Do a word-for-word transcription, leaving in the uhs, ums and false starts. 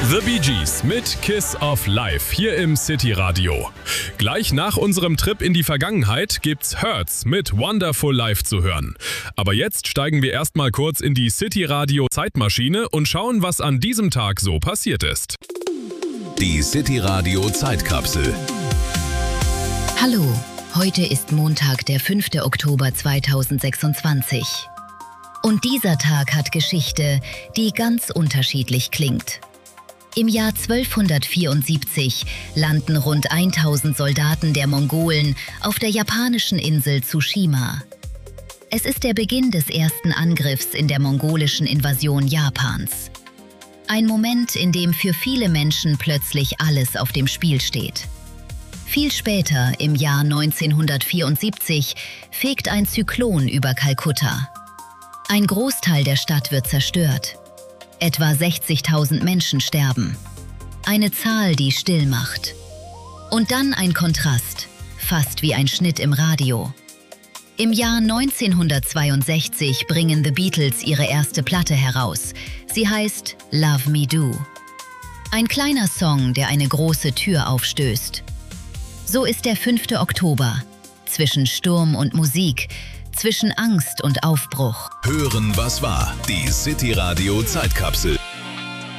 The Bee Gees mit Kiss of Life hier im City Radio. Gleich nach unserem Trip in die Vergangenheit gibt's Hurts mit Wonderful Life zu hören. Aber jetzt steigen wir erstmal kurz in die City Radio Zeitmaschine und schauen, was an diesem Tag so passiert ist. Die City Radio Zeitkapsel. Hallo, heute ist Montag, der fünfte Oktober zweitausendsechsundzwanzig. Und dieser Tag hat Geschichte, die ganz unterschiedlich klingt. Im Jahr zwölfhundertvierundsiebzig landen rund tausend Soldaten der Mongolen auf der japanischen Insel Tsushima. Es ist der Beginn des ersten Angriffs in der mongolischen Invasion Japans. Ein Moment, in dem für viele Menschen plötzlich alles auf dem Spiel steht. Viel später, im Jahr neunzehnhundertvierundsiebzig, fegt ein Zyklon über Kalkutta. Ein Großteil der Stadt wird zerstört. Etwa sechzigtausend Menschen sterben. Eine Zahl, die still macht. Und dann ein Kontrast, fast wie ein Schnitt im Radio. Im Jahr neunzehnhundertzweiundsechzig bringen The Beatles ihre erste Platte heraus. Sie heißt Love Me Do. Ein kleiner Song, der eine große Tür aufstößt. So ist der fünfte Oktober. Zwischen Sturm und Musik, zwischen Angst und Aufbruch. Hören, was war. Die City Radio Zeitkapsel.